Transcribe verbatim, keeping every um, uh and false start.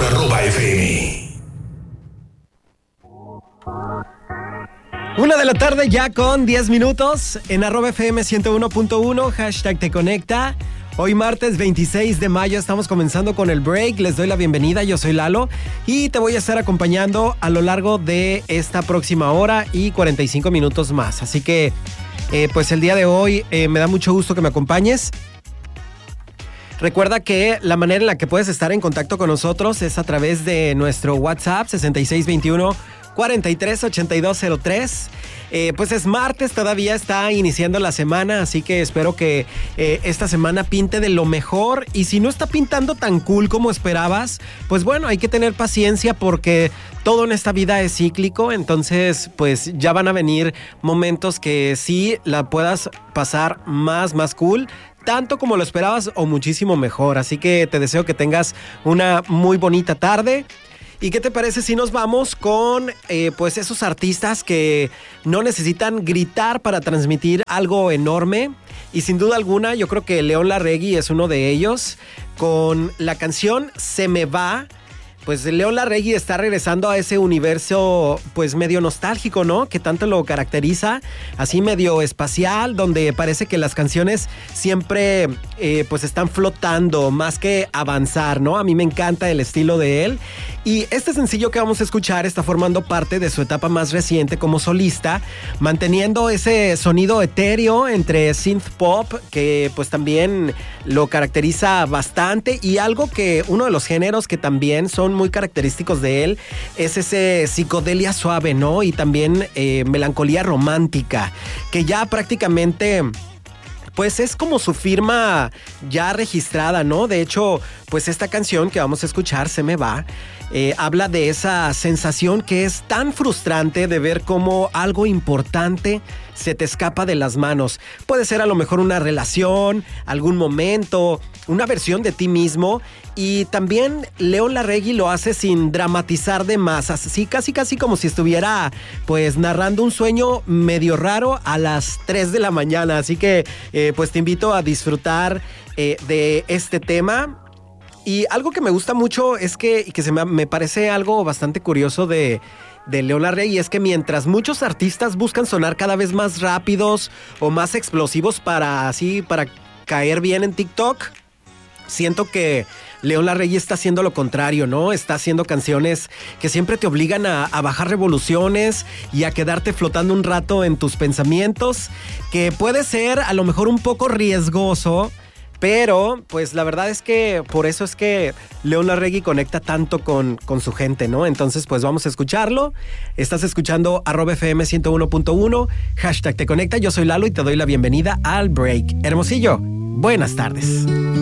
por arroba F M. Una de la tarde ya con diez minutos en arroba F M ciento uno punto uno, hashtag te conecta. Hoy martes veintiséis de mayo estamos comenzando con el break. Les doy la bienvenida, yo soy Lalo y te voy a estar acompañando a lo largo de esta próxima hora y cuarenta y cinco minutos más. Así que eh, pues el día de hoy eh, me da mucho gusto que me acompañes. Recuerda que la manera en la que puedes estar en contacto con nosotros es a través de nuestro WhatsApp sesenta y seis veintiuno cuarenta y tres ochenta y dos cero tres. Eh, pues es martes, todavía está iniciando la semana, así que espero que eh, esta semana pinte de lo mejor. Y si no está pintando tan cool como esperabas, pues bueno, hay que tener paciencia porque todo en esta vida es cíclico. Entonces, pues ya van a venir momentos que sí la puedas pasar más, más cool, tanto como lo esperabas o muchísimo mejor. Así que te deseo que tengas una muy bonita tarde. ¿Y qué te parece si nos vamos con eh, pues esos artistas que no necesitan gritar para transmitir algo enorme? Y sin duda alguna yo creo que León Larregui es uno de ellos. Con la canción Se Me Va, pues León Larregui está regresando a ese universo pues medio nostálgico, ¿no? Que tanto lo caracteriza, así medio espacial, donde parece que las canciones siempre eh, pues están flotando más que avanzar, ¿no? A mí me encanta el estilo de él. Y este sencillo que vamos a escuchar está formando parte de su etapa más reciente como solista, manteniendo ese sonido etéreo entre synth pop, que pues también lo caracteriza bastante, y algo que uno de los géneros que también son muy característicos de él es ese psicodelia suave, ¿no? Y también eh, melancolía romántica, que ya prácticamente pues es como su firma ya registrada, ¿no? De hecho, pues esta canción que vamos a escuchar, Se Me Va, eh, habla de esa sensación que es tan frustrante de ver cómo algo importante se te escapa de las manos. Puede ser a lo mejor una relación, algún momento, una versión de ti mismo. Y también León Larregui lo hace sin dramatizar de más, así casi casi como si estuviera pues narrando un sueño medio raro a las tres de la mañana. Así que eh, pues te invito a disfrutar eh, de este tema. Y algo que me gusta mucho es que, y que se me, me parece algo bastante curioso de, de León Larregui, es que mientras muchos artistas buscan sonar cada vez más rápidos o más explosivos para así, para caer bien en TikTok, siento que León Larregui está haciendo lo contrario, ¿no? Está haciendo canciones que siempre te obligan a, a bajar revoluciones y a quedarte flotando un rato en tus pensamientos, que puede ser a lo mejor un poco riesgoso, pero pues la verdad es que por eso es que León Larregui conecta tanto con, con su gente, ¿no? Entonces pues vamos a escucharlo. Estás escuchando arroba F M ciento uno punto uno, hashtag te conecta. Yo soy Lalo y te doy la bienvenida al break. Hermosillo, buenas tardes.